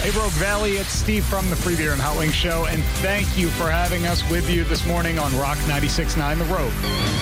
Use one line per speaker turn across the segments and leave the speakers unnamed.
Hey, Rogue Valley, it's Steve from the Free Beer and Hot Wings Show, and thank you for having us with you this morning on Rock 96.9 The Rogue.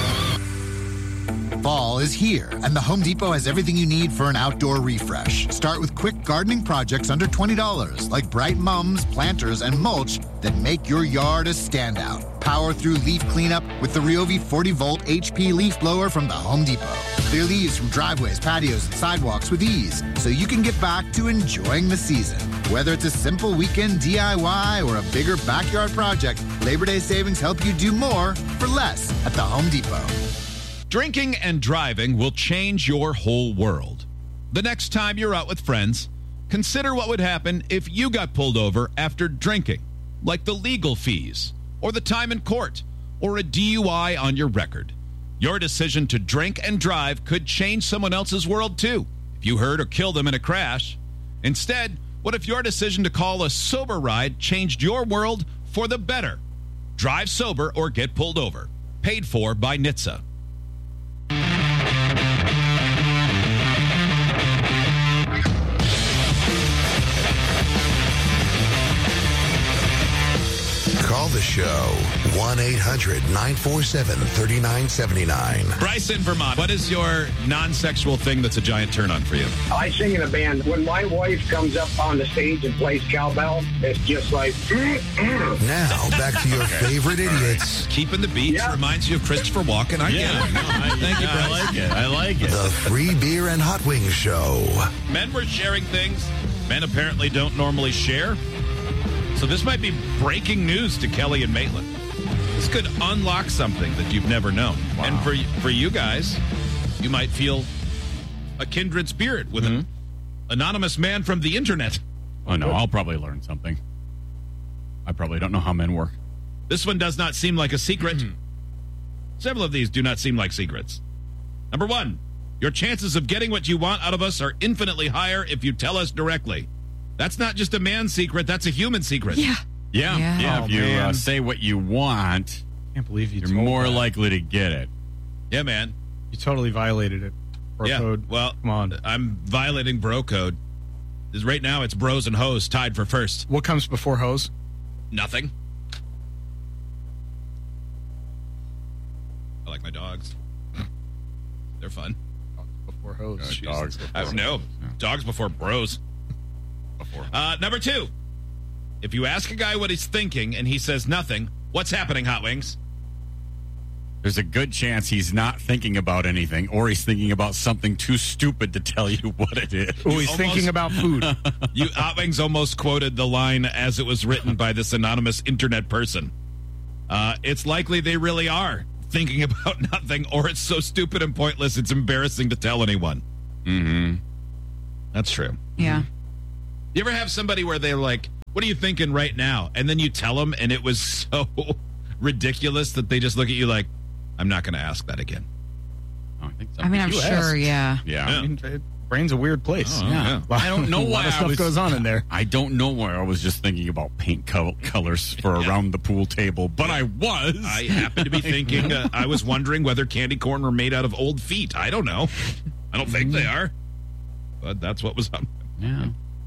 Fall is here, and the Home Depot has everything you need for an outdoor refresh. Start with quick gardening projects under $20, like bright mums, planters, and mulch that make your yard a standout. Power through leaf cleanup with the Ryobi 40-volt HP leaf blower from the Home Depot. Clear leaves from driveways, patios, and sidewalks with ease, so you can get back to enjoying the season. Whether it's a simple weekend DIY or a bigger backyard project, Labor Day savings help you do more for less at the Home Depot.
Drinking and driving will change your whole world. The next time you're out with friends, consider what would happen if you got pulled over after drinking, like the legal fees, or the time in court, or a DUI on your record. Your decision to drink and drive could change someone else's world, too, if you hurt or kill them in a crash. Instead, what if your decision to call a sober ride changed your world for the better? Drive sober or get pulled over. Paid for by NHTSA.
Call the show, 1-800-947-3979.
Bryce in Vermont, what is your non-sexual thing that's a giant turn-on for you?
I sing in a band. When my wife comes up on the stage and plays cowbell, it's just like...
Now, back to your favorite idiots.
Keeping the beats reminds you of Christopher Walken. I get it. Thank you, Bryce.
I like it.
The Free Beer and Hot Wings Show.
Men were sharing things men apparently don't normally share. So this might be breaking news to Kelly and Maitland. This could unlock something that you've never known. Wow. And for you guys, you might feel a kindred spirit with an anonymous man from the internet.
Oh, no, I'll probably learn something. I probably don't know how men work.
This one does not seem like a secret. Several of these do not seem like secrets. Number one, your chances of getting what you want out of us are infinitely higher if you tell us directly. That's not just a man's secret. That's a human secret.
Yeah.
Oh,
if you say what you want,
Can't believe
you're more likely to get it.
Yeah, man.
You totally violated it. Bro code.
Well,
come on.
I'm violating bro code. Because right now it's bros and hoes tied for first.
What comes before hose?
Nothing. I like my dogs. They're fun.
Before hose.
Dogs before
No, dogs before bros. Number two, if you ask a guy what he's thinking and he says nothing, what's happening, Hot Wings?
There's a good chance he's not thinking about anything, or he's thinking about something too stupid to tell you what it is.
Oh, he's thinking about food.
Hot Wings almost quoted the line as it was written by this anonymous internet person. It's likely they really are thinking about nothing, or it's so stupid and pointless it's embarrassing to tell anyone.
Mm-hmm.
That's true.
Yeah.
You ever have somebody where they're like, what are you thinking right now? And then you tell them, and it was so ridiculous that they just look at you like, I'm not going to ask that again.
Oh, I think so.
I mean, I'm
You
sure,
asked.
yeah.
Yeah.
I mean, brain's a weird place.
Oh, yeah.
I don't know
A
why
lot of stuff goes on in there.
I don't know why I was just thinking about paint colors for around the pool table, but I was.
I happen to be thinking, I was wondering whether candy corn were made out of old feet. I don't know. I don't think they are. But that's what was up.
Yeah.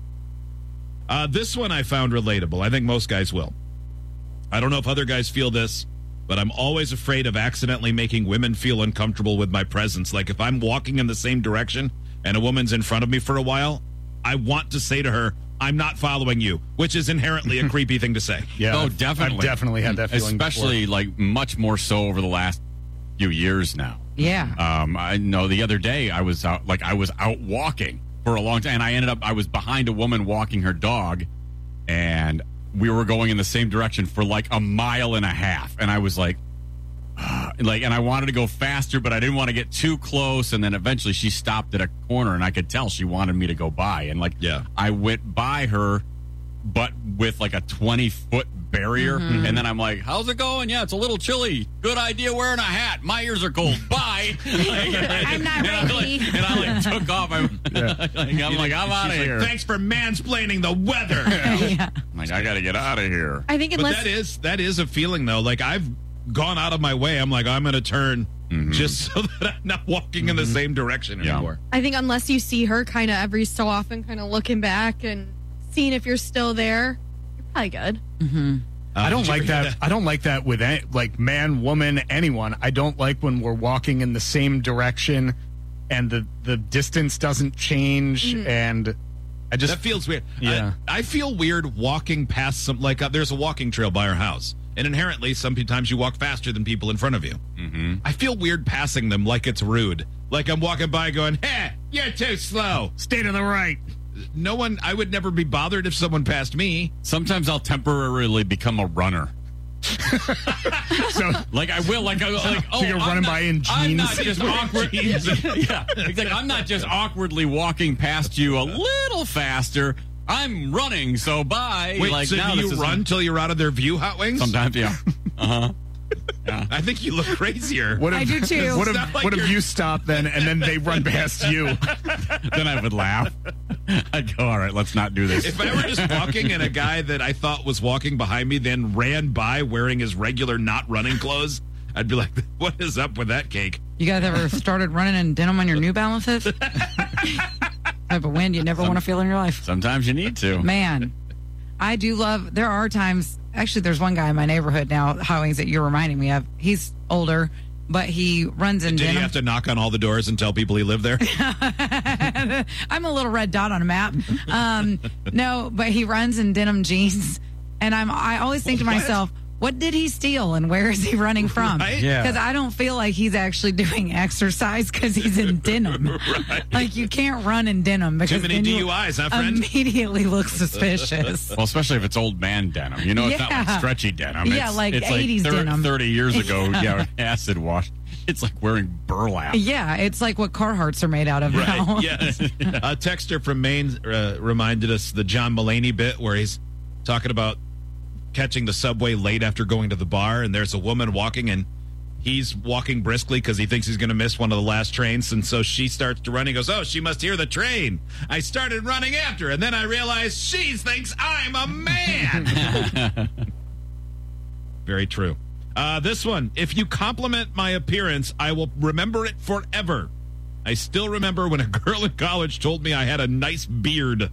This one I found relatable. I think most guys will. I don't know if other guys feel this, but I'm always afraid of accidentally making women feel uncomfortable with my presence. Like if I'm walking in the same direction and a woman's in front of me for a while, I want to say to her, I'm not following you, which is inherently a creepy thing to say.
Yeah.
Oh, definitely.
I've definitely had that feeling
Especially, like, much more so over the last few years now.
Yeah.
I know the other day I was out walking for a long time, and I was behind a woman walking her dog, and we were going in the same direction for like a mile and a half, and I was like, and I wanted to go faster, but I didn't want to get too close, and then eventually she stopped at a corner, and I could tell she wanted me to go by, and I went by her, but with like a 20-foot barrier, and then I'm like, how's it going? Yeah, it's a little chilly. Good idea wearing a hat. My ears are cold. Bye.
I'm not ready.
And I took off. I'm out of here.
Thanks for mansplaining the weather.
Yeah.
I'm like, I got to get out of here.
I think
But that is a feeling, though. Like, I've gone out of my way. I'm like, I'm going to turn just so that I'm not walking in the same direction anymore.
I think unless you see her kind of every so often kind of looking back and
seeing if you're still there, you're probably good.
I don't like that. I don't like that with like man, woman, anyone. I don't like when we're walking in the same direction and the distance doesn't change. And I just
That feels weird.
Yeah.
I feel weird walking past some, like there's a walking trail by our house. And inherently, sometimes you walk faster than people in front of you. Mm-hmm. I feel weird passing them like it's rude. Like I'm walking by going, hey, you're too slow.
stay to the right.
No one, I would never be bothered if someone passed me.
Sometimes I'll temporarily become a runner.
So
Like I will, like oh,
you're running by in
I'm not
jeans?
just awkward. Yeah, it's like I'm not just awkwardly walking past you a little faster. I'm running, so bye.
Wait,
like
so
now
do
this
you
is-
run till you're out of their view, Hot Wings?
Sometimes, yeah.
I think you look crazier.
What if,
I do too.
What
It's not
if,
like
what if
you're-
you stop then and then they run past you?
Then I would laugh. I'd go, all right, let's not do this.
If I were just walking and a guy that I thought was walking behind me then ran by wearing his regular not running clothes, I'd be like, what is up with that cake?
You guys ever started running in denim on your New Balances? Type of wind you never want to feel in your life.
Sometimes you need to.
Man, I do love, there are times, actually there's one guy in my neighborhood now, Hot Wings, that you're reminding me of. He's older, but he runs in
Did
denim.
you have to knock on all the doors and tell people he lived there?
I'm a little red dot on a map. No, but he runs in denim jeans. And I always think to myself, what did he steal and where is he running from?
Right?
Yeah.
Because I don't feel like he's actually doing exercise because he's in denim.
Right.
Like you can't run in denim because
Too many
then you
DUIs, huh, friend?
immediately look suspicious.
Well, especially if it's old man denim. You know, it's not like
Yeah.
stretchy denim.
Yeah,
It's,
like
it's
80s denim.
30 years ago, yeah, acid wash. It's like wearing burlap.
Yeah, it's like what Carhartts are made out of now.
Right. Yeah. A texter from Maine reminded us the John Mulaney bit where he's talking about catching the subway late after going to the bar, and there's a woman walking, and he's walking briskly because he thinks he's going to miss one of the last trains, and so she starts to run. He goes, "Oh, she must hear the train." I started running after, and then I realized she thinks I'm a man. Very true. This one, if you compliment my appearance, I will remember it forever. I still remember when a girl in college told me I had a nice beard.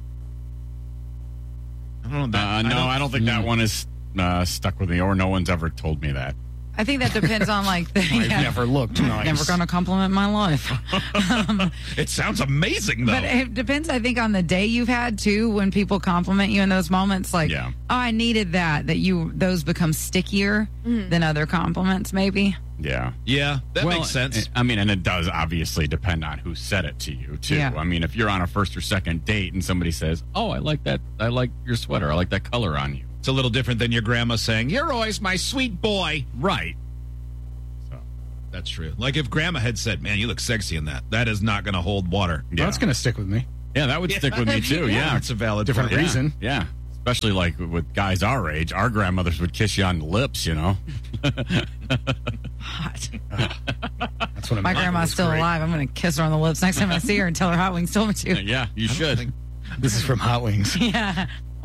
I don't know.
I don't think that one is stuck with me, or no one's ever told me that.
I think that depends on like
I've never looked nice.
Never going to compliment my life.
It sounds amazing, though.
But it depends, I think, on the day you've had too. When people compliment you in those moments, like,
Yeah.
oh, I needed that. Those become stickier than other compliments, maybe.
Yeah.
Yeah, that makes sense.
I mean, and it does obviously depend on who said it to you, too.
Yeah.
I mean, if you're on a first or second date and somebody says, oh, I like that. I like your sweater. I like that color on you.
It's a little different than your grandma saying, "You're always my sweet boy."
Right. So,
That's true. Like if grandma had said, "Man, you look sexy in that," that is not going to hold water.
yeah.
That's going to stick with me.
Yeah, that would stick with me, too. Yeah.
It's a valid
Different
point.
reason.
Yeah. Especially like with guys our age, our grandmothers would kiss you on the lips, you know?
Hot.
That's what
My grandma's still alive. I'm going to kiss her on the lips next time I see her and tell her Hot Wings told me to.
Yeah, you should.
This is from Hot Wings.
Yeah.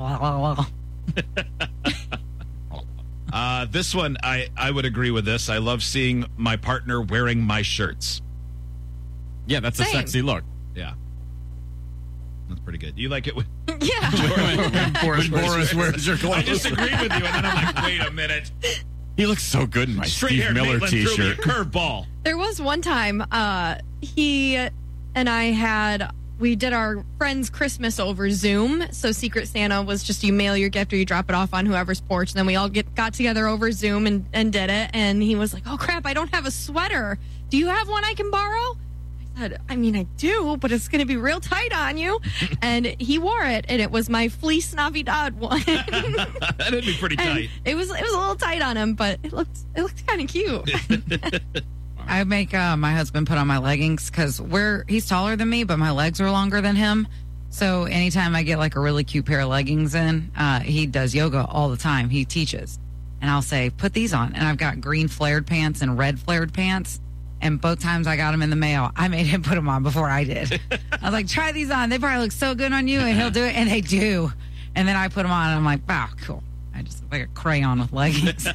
This one, I would agree with this. I love seeing my partner wearing my shirts.
Yeah, that's a
Same.
sexy look.
Yeah. That's pretty good. You like it when
Yeah.
Boris
wears your
I
clothes.
disagree with you, and then I'm like, wait a minute.
He looks so good in my
Straight
Steve
hair
Miller
Maitland threw me a
t-shirt.
curveball.
There was one time he and I we did our friend's Christmas over Zoom. So Secret Santa was just you mail your gift or you drop it off on whoever's porch. And then we all got together over Zoom and did it. And he was like, oh, crap, I don't have a sweater. Do you have one I can borrow? I said, I mean, I do, but it's going to be real tight on you. And he wore it, and it was my Fleece Navidad one.
That'd be pretty
And
tight.
it was a little tight on him, but it looked kind of cute.
I make my husband put on my leggings because he's taller than me, but my legs are longer than him. So anytime I get like a really cute pair of leggings in, he does yoga all the time. He teaches. And I'll say, put these on. And I've got green flared pants and red flared pants. And both times I got them in the mail, I made him put them on before I did. I was like, try these on. They probably look so good on you. And he'll do it. And they do. And then I put them on and I'm like, wow, cool. I just look like a crayon with leggings.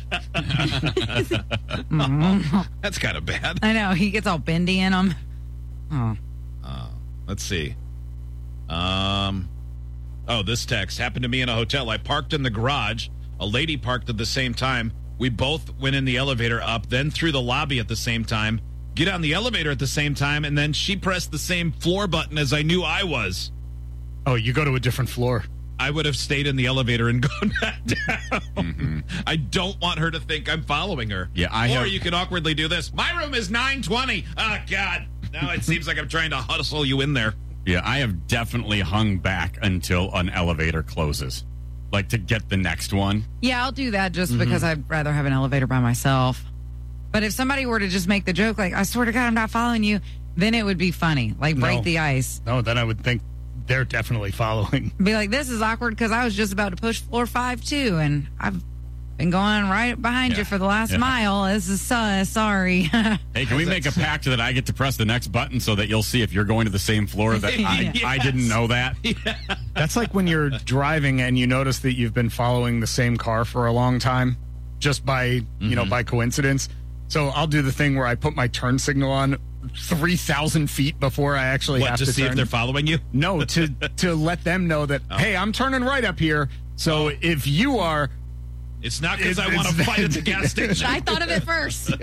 That's kind of bad.
I know. He gets all bendy in them. Oh.
Let's see. Oh, this text happened to me in a hotel. I parked in the garage. A lady parked at the same time. We both went in the elevator up, then through the lobby at the same time. Get on the elevator at the same time, and then she pressed the same floor button as I knew I was.
Oh, you go to a different floor.
I would have stayed in the elevator and gone back down. I don't want her to think I'm following her.
Yeah,
Or you can awkwardly do this. My room is 920. Oh, God. Now it seems like I'm trying to hustle you in there.
Yeah, I have definitely hung back until an elevator closes, like to get the next one.
Yeah, I'll do that just because I'd rather have an elevator by myself. But if somebody were to just make the joke, like, I swear to God, I'm not following you, then it would be funny. Like, break
No.
the ice.
No, then I would think they're definitely following.
Be like, this is awkward because I was just about to push floor 5 too, and I've been going right behind you for the last mile. This is sorry.
Hey, can we make a pact that I get to press the next button so that you'll see if you're going to the same floor that I didn't know that?
That's like when you're driving and you notice that you've been following the same car for a long time, just by by coincidence. So I'll do the thing where I put my turn signal on 3,000 feet before I actually have
to
to
see
turn.
if they're following you?
No, to let them know that hey, I'm turning right up here. So if you are,
It's not because I want to fight at the gas station.
I thought of it first.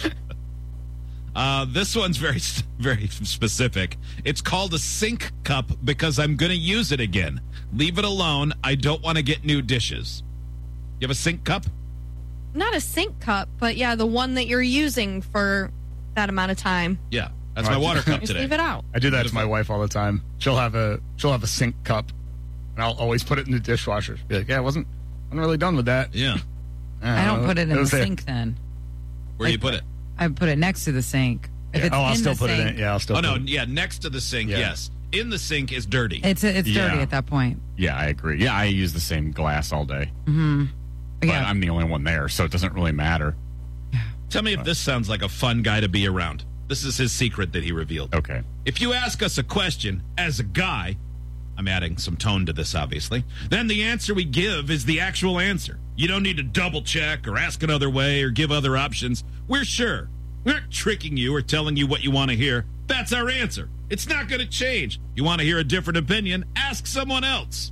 This one's very, very specific. It's called a sink cup because I'm going to use it again. Leave it alone. I don't want to get new dishes. You have a sink cup?
Not a sink cup, but yeah, the one that you're using for that amount of time.
Yeah, that's my water cup
Just
today.
leave it out.
I do that to my wife all the time. She'll have a sink cup, and I'll always put it in the dishwasher. Be like, yeah, I wasn't really done with that.
Yeah.
I don't put it in the
was there.
sink then.
Where do you put it?
I put it next to the sink. If
Yeah.
it's
I'll
in
still
the
put it
sink,
in. Yeah, I'll still.
Oh,
put
no.
it.
Yeah, next to the sink,
Yeah.
yes. In the sink is dirty.
It's dirty
Yeah.
at that point.
Yeah, I agree. Yeah, I use the same glass all day. But
Yeah.
I'm the only one there, so it doesn't really matter.
Tell me if this sounds like a fun guy to be around. This is his secret that he revealed.
Okay.
If you ask us a question as a guy, I'm adding some tone to this, obviously, then the answer we give is the actual answer. You don't need to double check or ask another way or give other options. We're sure. We aren't tricking you or telling you what you want to hear. That's our answer. It's not going to change. You want to hear a different opinion? Ask someone else.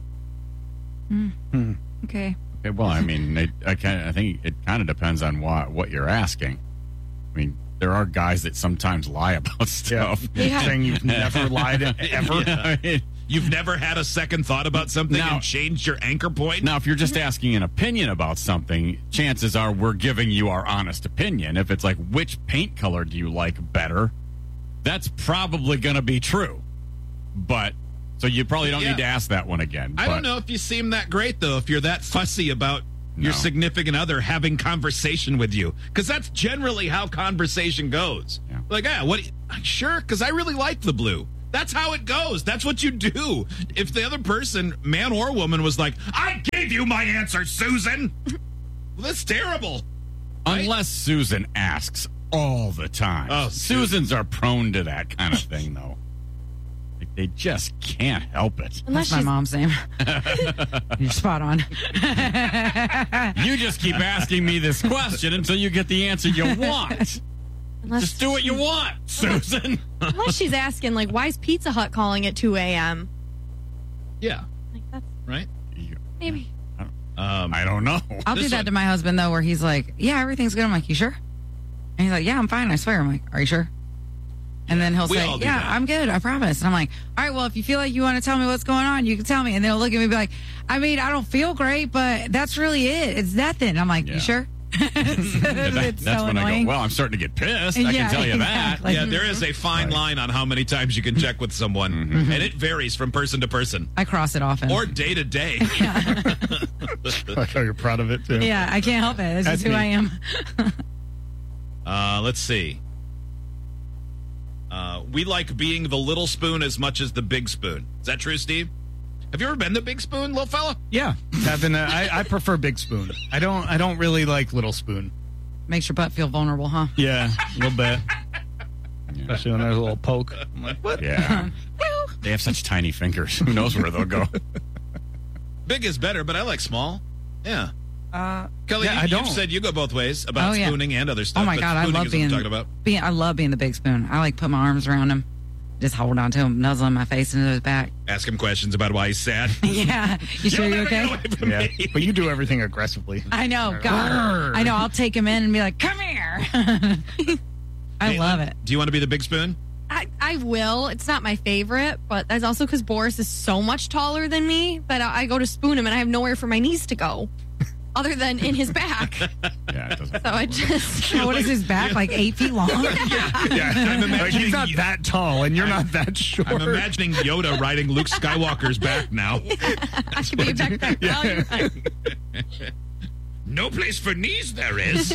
Okay.
Okay, well, I mean, I think it kind of depends on what you're asking. I mean, there are guys that sometimes lie about stuff.
Saying you've never lied ever.
I mean,
You've never had a second thought about something
Now-
and changed your anchor point?
now, if you're just asking an opinion about something, chances are we're giving you our honest opinion. If it's like, which paint color do you like better? That's probably going to be true. But, so you probably don't
Yeah.
need to ask that one again.
I
but-
don't know if you seem that great, though, if you're that fussy about your
No.
significant other having conversation with you. Because that's generally how conversation goes.
Yeah.
Like, sure, because I really like the blue. That's how it goes. That's what you do. If the other person, man or woman, was like, I gave you my answer, Susan. Well, that's terrible.
Unless Susan asks all the time.
Oh,
Susans are prone to that kind of thing, though. Like, they just can't help it.
Unless
That's my
she's
mom's name. You're spot on.
You just keep asking me this question until you get the answer you want. Just do what you want, Susan.
Unless she's asking, like, why is Pizza Hut calling at 2 a.m.?
Yeah,
Like, that's
right?
maybe.
I don't know.
I'll do
This
that
one-
to my husband, though, where he's like, yeah, everything's good. I'm like, you sure? And he's like, yeah, I'm fine. I swear. I'm like, are you sure? And then he'll
We
say,
all do
yeah,
that.
I'm good. I promise. And I'm like, all right, well, if you feel like you want to tell me what's going on, you can tell me. And they'll look at me and be like, I mean, I don't feel great, but that's really it. It's nothing. I'm like,
Yeah.
you sure? It's
That's
so
when I
annoying.
go, well, I'm starting to get pissed. I
Yeah,
can tell you that.
exactly.
Yeah, there is a fine line on how many times you can check with someone. And it varies from person to person
I cross it often.
or day to day.
Like how you're proud of it too.
Yeah, I can't help it. This
That's
is who
me.
I am.
Let's see. We like being the little spoon as much as the big spoon. Is that true, Steve? Have you ever been the big spoon, little fella?
Yeah, I prefer big spoon. I don't really like little spoon.
Makes your butt feel vulnerable, huh?
Yeah, a little bit. Especially when there's a little poke. I'm like, what?
Yeah. They have such tiny fingers. Who knows where they'll go?
Big is better, but I like small. Yeah. Kelly,
yeah, I
you've
don't.
said you go both ways about
Oh, yeah.
spooning and other stuff.
Oh my
but
God, I
spooning
love
is what I'm
being.
talking about.
I love being the big spoon. I like put my arms around him. just hold on to him, nuzzling my face into his back.
Ask him questions about why he's sad.
Yeah. You sure you're okay?
Yeah. But you do everything aggressively.
I know. God. I know. I'll take him in and be like, come here. I love it.
Do you want to be the big spoon?
I will. It's not my favorite, but that's also because Boris is so much taller than me that I go to spoon him and I have nowhere for my knees to go other than in his back.
Yeah, it doesn't.
So I just.
What is his back? Like 8 feet long?
Yeah. I'm imagining
He's not that tall, and you're not that short.
I'm imagining Yoda riding Luke Skywalker's back now.
I should be a backpack. Now you're right.
No place for knees there is.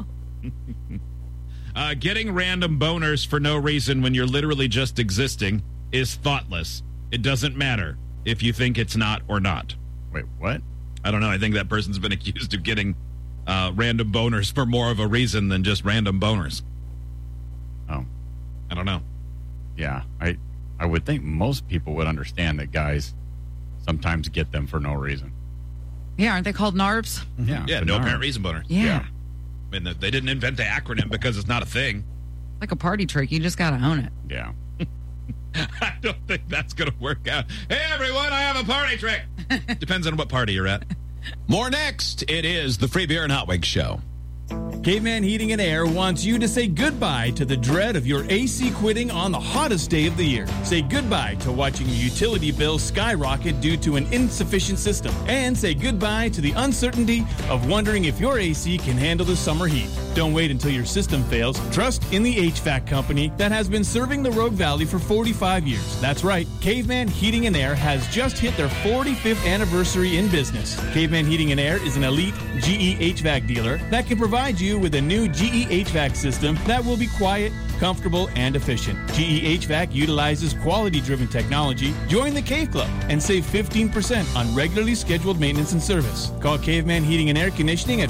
Getting random boners for no reason when you're literally just existing is thoughtless. It doesn't matter if you think it's not or not.
Wait, what?
I don't know. I think that person's been accused of getting random boners for more of a reason than just random boners.
Oh,
I don't know.
yeah. I would think most people would understand that guys sometimes get them for no reason.
Yeah, aren't they called NARBs?
Yeah.
Yeah,
but
no
no.
apparent reason boner.
Yeah.
I mean, they didn't invent the acronym because it's not a thing.
Like a party trick. You just got to own it.
Yeah.
I don't think that's going to work out. Hey, everyone, I have a party trick. Depends on what party you're at.
More next. It is the Free Beer and Hot Wings Show.
Caveman Heating and Air wants you to say goodbye to the dread of your AC quitting on the hottest day of the year. Say goodbye to watching your utility bills skyrocket due to an insufficient system. And say goodbye to the uncertainty of wondering if your AC can handle the summer heat. Don't wait until your system fails. Trust in the HVAC company that has been serving the Rogue Valley for 45 years. That's right. Caveman Heating and Air has just hit their 45th anniversary in business. Caveman Heating and Air is an elite GE HVAC dealer that can provide you with a new GE HVAC system that will be quiet, comfortable, and efficient. GE HVAC utilizes quality-driven technology. Join the Cave Club and save 15% on regularly scheduled maintenance and service. Call Caveman Heating and Air Conditioning at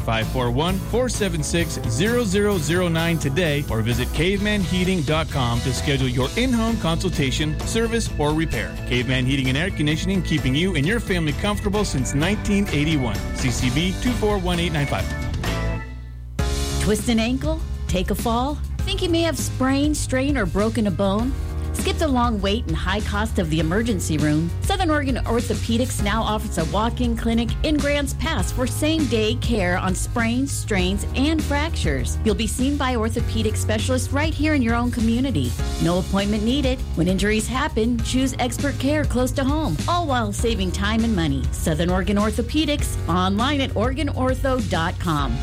541-476-0009 today or visit cavemanheating.com to schedule your in-home consultation, service, or repair. Caveman Heating and Air Conditioning, keeping you and your family comfortable since 1981. CCB 241895.
Twist an ankle? Take a fall? Think you may have sprained, strained, or broken a bone? Skip the long wait and high cost of the emergency room. Southern Oregon Orthopedics now offers a walk-in clinic in Grants Pass for same-day care on sprains, strains, and fractures. You'll be seen by orthopedic specialists right here in your own community. No appointment needed. When injuries happen, choose expert care close to home, all while saving time and money. Southern Oregon Orthopedics, online at OregonOrtho.com.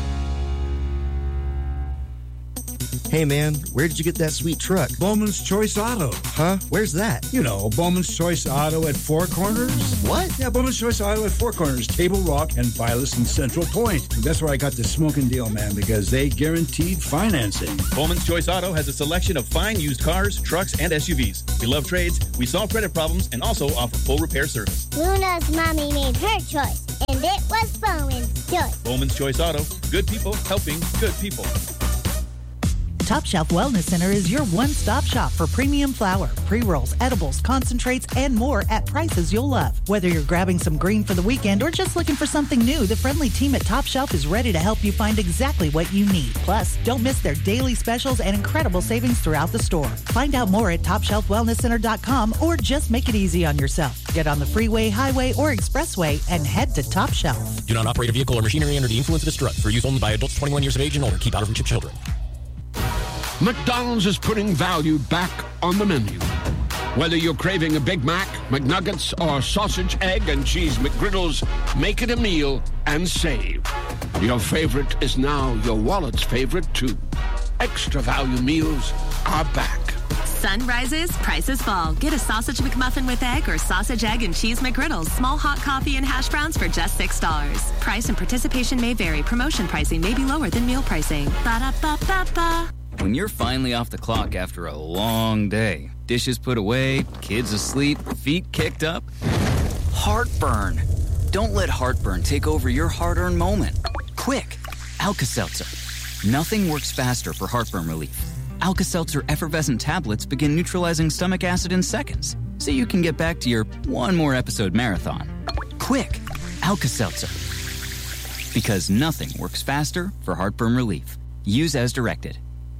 Hey, man, where did you get that sweet truck?
Bowman's Choice Auto.
Huh? Where's that?
You know, Bowman's Choice Auto at Four Corners.
What?
Yeah, Bowman's Choice Auto at Four Corners, Table Rock, and Vilas and Central Point. And that's where I got the smoking deal, man, because they guaranteed financing.
Bowman's Choice Auto has a selection of fine used cars, trucks, and SUVs. We love trades, we solve credit problems, and also offer full repair service.
Luna's mommy made her choice, and it was Bowman's Choice.
Bowman's Choice Auto. Good people helping good people.
Top Shelf Wellness Center is your one-stop shop for premium flour, pre-rolls, edibles, concentrates, and more at prices you'll love. Whether you're grabbing some green for the weekend or just looking for something new, the friendly team at Top Shelf is ready to help you find exactly what you need. Plus, don't miss their daily specials and incredible savings throughout the store. Find out more at TopShelfWellnessCenter.com or just make it easy on yourself. Get on the freeway, highway, or expressway and head to Top Shelf.
Do not operate a vehicle or machinery under the influence of this drug. For use only by adults 21 years of age and older. Keep out of reach of children.
McDonald's is putting value back on the menu. Whether you're craving a Big Mac, McNuggets, or sausage, egg, and cheese McGriddles, make it a meal and save. Your favorite is now your wallet's favorite, too. Extra value meals are back.
Sun rises, prices fall. Get a sausage McMuffin with egg or sausage, egg, and cheese McGriddles. Small hot coffee and hash browns for just $6. Price and participation may vary. Promotion pricing may be lower than meal pricing. Ba-da-ba-ba-ba.
When you're finally off the clock after a long day, dishes put away, kids asleep, feet kicked up, heartburn. Don't let heartburn take over your hard-earned moment. Quick, Alka-Seltzer. Nothing works faster for heartburn relief. Alka-Seltzer effervescent tablets begin neutralizing stomach acid in seconds, so you can get back to your one more episode marathon. Quick, Alka-Seltzer. Because nothing works faster for heartburn relief. Use as directed.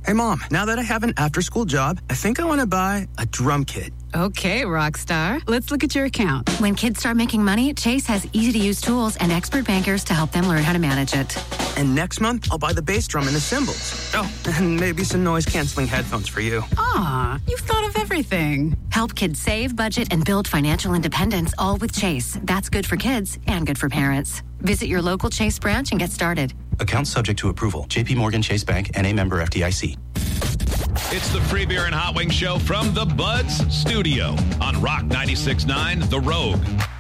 Hey, Mom, now that I have an after-school job, I think I want to buy a drum kit.
Okay, Rockstar. Let's look at your account. When kids start making money, Chase has easy-to-use tools and expert bankers to help them learn how to manage it.
And next month, I'll buy the bass drum and the cymbals. Oh, and maybe some noise-canceling headphones for you.
Aw, you've thought of everything.
Help kids save, budget, and build financial independence, all with Chase. That's good for kids and good for parents. Visit your local Chase branch and get started.
Account subject to approval. JP Morgan Chase Bank, N.A. member FDIC.
It's the Free Beer and Hot Wings Show from the Buds Studio on Rock 96.9 The Rogue.